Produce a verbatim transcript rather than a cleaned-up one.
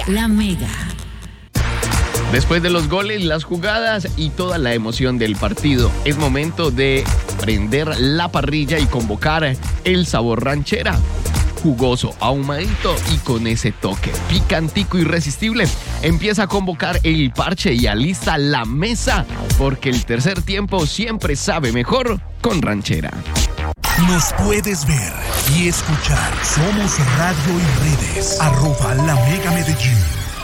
La Mega. Después de los goles, las jugadas y toda la emoción del partido, es momento de prender la parrilla y convocar el sabor ranchera. Jugoso, ahumadito y con ese toque picantico irresistible. Empieza a convocar el parche y alista la mesa, porque el tercer tiempo siempre sabe mejor con ranchera. Nos puedes ver y escuchar. Somos Radio y Redes. Arroba La Mega Medellín.